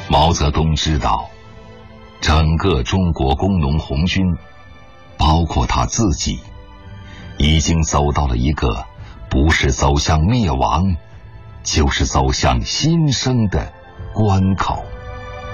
毛泽东知道，整个中国工农红军，包括他自己，已经走到了一个不是走向灭亡，就是走向新生的关口。